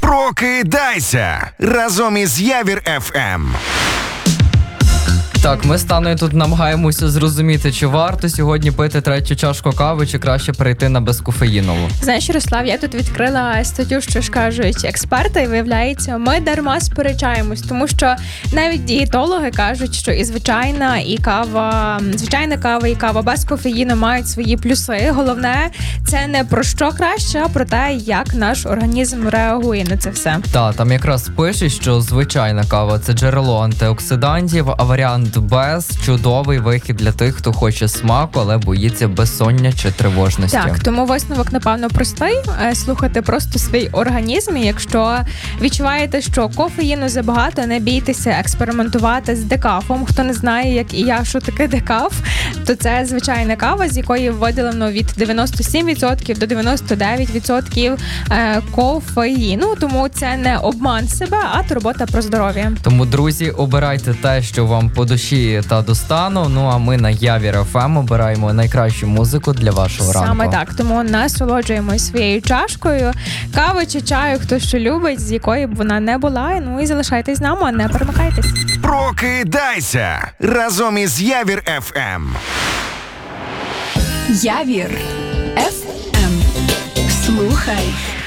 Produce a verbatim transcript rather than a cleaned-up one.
Прокидайся разом із Явір еф ем. Так, ми з Таною тут намагаємося зрозуміти, чи варто сьогодні пити третю чашку кави, чи краще перейти на безкофеїнову. Знаєш, Ярослав, я тут відкрила статтю, що ж кажуть експерти, і виявляється, ми дарма сперечаємось, тому що навіть дієтологи кажуть, що і звичайна, і кава, звичайна кава, і кава без кофеїну мають свої плюси. Головне, це не про що краще, а про те, як наш організм реагує на це все. Так, там якраз пише, що звичайна кава – це джерело антиоксидантів, а варіант без – чудовий вихід для тих, хто хоче смаку, але боїться безсоння чи тривожності. Так, тому висновок, напевно, простий. Слухати просто свій організм. І якщо відчуваєте, що кофеїну забагато, не бійтеся експериментувати з декафом. Хто не знає, як і я, що таке декаф, то це звичайна кава, з якої виділено від дев'яносто сім відсотків до дев'яносто дев'ять відсотків кофеїну. Тому це не обман себе, а турбота про здоров'я. Тому, друзі, обирайте те, що вам по душі та до стану. Ну а ми на Явір еф ем обираємо найкращу музику для вашого ранку. Саме так, тому насолоджуємось своєю чашкою кави чи чаю, хто що любить, з якої б вона не була. Ну і залишайтесь з нами, не перемикайтесь. Прокидайся разом із Явір еф ем. Явір еф ем. Слухай